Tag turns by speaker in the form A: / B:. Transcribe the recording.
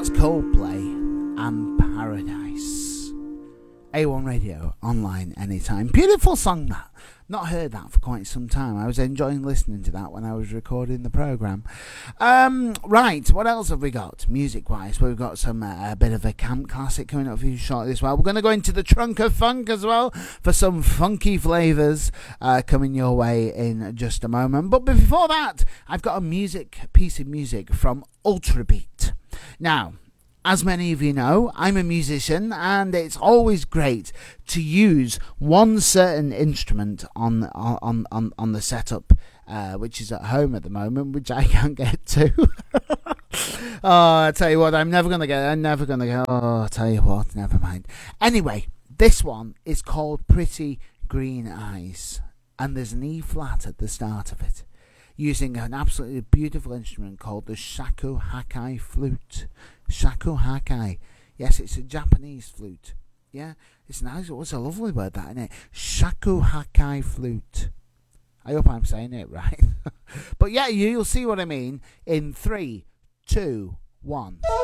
A: That's Coldplay and Paradise. A1 Radio, online anytime. Beautiful song, that. Not heard that for quite some time. I was enjoying listening to that when I was recording the programme. Right, what else have we got music-wise? We've got some a bit of a camp classic coming up for you shortly as well. We're going to go into the trunk of funk as well for some funky flavours coming your way in just a moment. But before that, I've got a piece of music from Ultrabeat. Now, as many of you know, I'm a musician, and it's always great to use one certain instrument on the setup, which is at home at the moment, which I can't get to. Oh, I tell you what, I'm never gonna go. Oh, I tell you what, never mind. Anyway, this one is called Pretty Green Eyes, and there's an E flat at the start of it, using an absolutely beautiful instrument called the shakuhakai flute. Shakuhakai. Yes, it's a Japanese flute. Yeah, it's nice. It's a lovely word, that, isn't it? Shakuhakai flute. I hope I'm saying it right. But yeah, you'll see what I mean in 3, 2, 1.